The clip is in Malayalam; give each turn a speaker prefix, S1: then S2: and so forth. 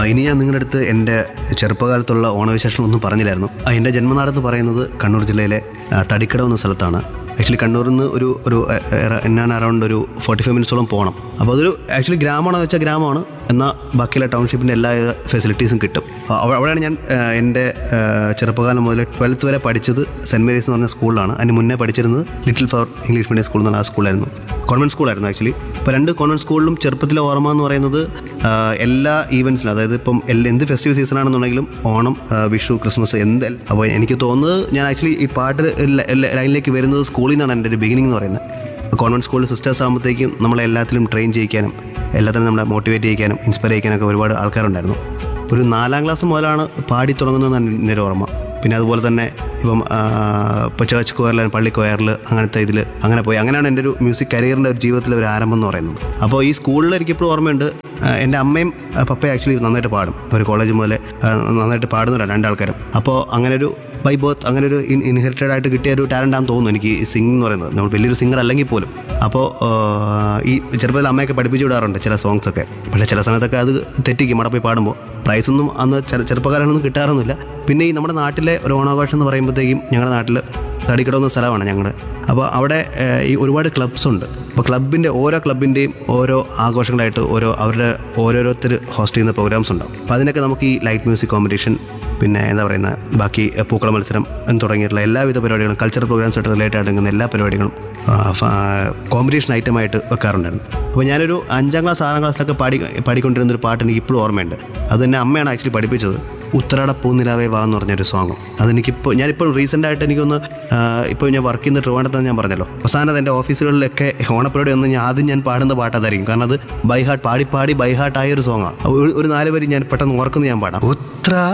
S1: ഇനി ഞാൻ നിങ്ങളുടെ അടുത്ത് എൻ്റെ ചെറുപ്പകാലത്തുള്ള ഓണവിശേഷങ്ങളൊന്നും പറഞ്ഞില്ലായിരുന്നു. എൻ്റെ ജന്മനാടെന്ന് പറയുന്നത് കണ്ണൂർ ജില്ലയിലെ തടിക്കട എന്ന സ്ഥലത്താണ്. ആക്ച്വലി കണ്ണൂരിൽ നിന്ന് ഒരു ഞാൻ അറൗണ്ട് ഒരു 45 മിനിറ്റ്സോളം പോകണം. അപ്പോൾ അതൊരു ആക്ച്വലി ഗ്രാമമാണെന്ന് വെച്ചാൽ ഗ്രാമമാണ്, എന്നാൽ ബാക്കിയുള്ള ടൗൺഷിപ്പിൻ്റെ എല്ലാ ഫെസിലിറ്റീസും കിട്ടും. അവിടെയാണ് ഞാൻ എൻ്റെ ചെറുപ്പകാലം മുതൽ 12th വരെ പഠിച്ചത് സെൻറ്റ് മേരീസ് എന്ന് പറഞ്ഞ സ്കൂളിലാണ്. അതിന് മുന്നേ പഠിച്ചിരുന്നത് little flower English medium school എന്ന് പറഞ്ഞ ആ സ്കൂളായിരുന്നു. Convent സ്കൂളായിരുന്നു actually. ഇപ്പോൾ 2 കോൺവെൻറ്റ് സ്കൂളിലും ചെറുപ്പത്തിലെ ഓർമ്മ എന്ന് പറയുന്നത് എല്ലാ ഈവൻസിലും, അതായത് ഇപ്പം എന്ത് ഫെസ്റ്റിവൽ സീസൺ ആണെന്നുണ്ടെങ്കിലും ഓണം, വിഷു, ക്രിസ്മസ് അപ്പോൾ എനിക്ക് തോന്നുന്നത് ഞാൻ ആക്ച്വലി ഈ പാട്ട് ലൈനിലേക്ക് വരുന്നത് സ്കൂളിൽ നിന്നാണ് എൻ്റെ ഒരു ബിഗിനിങ് എന്ന് പറയുന്നത്. കോൺവെൻറ്റ് സ്കൂളിൽ സിസ്റ്റേഴ്സ് ആകുമ്പോഴത്തേക്കും നമ്മളെ എല്ലാത്തിലും ട്രെയിൻ ചെയ്യിക്കാനും എല്ലാത്തിനും നമ്മളെ മോട്ടിവേറ്റ് ചെയ്യിക്കാനും ഇൻസ്പയർ ചെയ്യിക്കാനൊക്കെ ഒരുപാട് ആൾക്കാരുണ്ടായിരുന്നു. ഒരു 4ാം ക്ലാസ് മുതലാണ് പാടി തുടങ്ങുന്നതെന്നാണ് എൻ്റെ ഒരു ഓർമ്മ. പിന്നെ അതുപോലെ തന്നെ ഇപ്പോൾ ചേർച്ച് കൊയറിൽ, പള്ളി കൊയറിൽ, അങ്ങനത്തെ ഇതിൽ അങ്ങനെ പോയി. അങ്ങനെയാണ് എൻ്റെ ഒരു മ്യൂസിക് കരിയറിൻ്റെ ഒരു ജീവിതത്തിലെ ഒരു ആരംഭം എന്ന് പറയുന്നത്. അപ്പോൾ ഈ സ്കൂളിൽ എനിക്കിപ്പോഴും ഓർമ്മയുണ്ട്, എൻ്റെ അമ്മയും പപ്പയും ആക്ച്വലി നന്നായിട്ട് പാടും. ഒരു കോളേജ് മുതലേ നന്നായിട്ട് പാടുന്നവരാണ് 2 ആൾക്കാരും. അപ്പോൾ അങ്ങനെ ഒരു ബൈ ബർത്ത് അങ്ങനെ ഒരു ഇൻഹെറിറ്റഡ് ആയിട്ട് കിട്ടിയ ഒരു ടാലൻ്റാണെന്ന് തോന്നുന്നു എനിക്ക് ഈ സിംഗ് എന്ന് പറയുന്നത്. നമ്മൾ വലിയൊരു സിംഗർ അല്ലെങ്കിൽ പോലും. അപ്പോൾ ഈ ചെറുപ്പത്തിൽ അമ്മയൊക്കെ പഠിപ്പിച്ചു വിടാറുണ്ട് ചില സോങ്സൊക്കെ. പക്ഷേ ചില സമയത്തൊക്കെ അത് തെറ്റിക്കും. അവിടെ പോയി പാടുമ്പോൾ പ്രൈസൊന്നും അന്ന് ചെറുപ്പക്കാരനൊന്നും കിട്ടാറൊന്നുമില്ല. പിന്നെ ഈ നമ്മുടെ നാട്ടിലെ ഒരു ഓണാഘോഷം എന്ന് പറയുമ്പോഴത്തേക്കും ഞങ്ങളുടെ നാട്ടിൽ തടിക്കട എന്ന സ്ഥലമാണ് ഞങ്ങളുടെ. അപ്പോൾ അവിടെ ഈ ഒരുപാട് ക്ലബ്സ് ഉണ്ട്. അപ്പോൾ ഓരോ ക്ലബിൻ്റെയും ഓരോ ആഘോഷങ്ങളായിട്ട് ഓരോരുത്തർ ഹോസ്റ്റ് ചെയ്യുന്ന പ്രോഗ്രാംസ് ഉണ്ടാവും. അപ്പോൾ അതിനൊക്കെ നമുക്ക് ഈ ലൈറ്റ് മ്യൂസിക് കോമ്പറ്റീഷൻ, പിന്നെ എന്താ പറയുന്ന ബാക്കി പൂക്കള മത്സരം എന്ന് തുടങ്ങിയിട്ടുള്ള എല്ലാവിധ പരിപാടികളും, കൾച്ചറൽ പ്രോഗ്രാംസായിട്ട് റിലേറ്റഡ് ആയിട്ടുള്ള എല്ലാ പരിപാടികളും കോമ്പറ്റീഷൻ ഐറ്റമായിട്ട് വെക്കാറുണ്ടായിരുന്നു. അപ്പോൾ ഞാനൊരു 5ാം ക്ലാസ് 6ാം ക്ലാസ്സിലൊക്കെ പാടിക്കൊണ്ടിരുന്നൊരു പാട്ട് എനിക്ക് ഇപ്പോഴും ഓർമ്മയുണ്ട്. അത് തന്നെ അമ്മയാണ് ആക്ച്വലി പഠിപ്പിച്ചത്. ഉത്തരാട പൂനിലാവേ വാ എന്ന് പറഞ്ഞൊരു സോങ്ങും. ഞാനിപ്പോൾ റീസെൻ്റായിട്ട് എനിക്കൊന്ന് ഇപ്പോൾ ഞാൻ വർക്ക് ചെയ്യുന്ന ട്രിവാൻഡ്രത്താണ് ഞാൻ പറഞ്ഞല്ലോ. അവസാനം എൻ്റെ ഓഫീസുകളിലൊക്കെ ഓണപ്പരിപാടി വന്ന് ആദ്യം ഞാൻ പാടുന്ന പാട്ടതായിരിക്കും. കാരണം അത് ബൈ ഹാർട്ട് പാടി ബൈ ഹാർട്ടായ ഒരു സോങ്ങാണ്. ഒരു 4 വരി ഞാൻ പെട്ടെന്ന് ഓർക്കുന്നത് ഞാൻ പാടാം.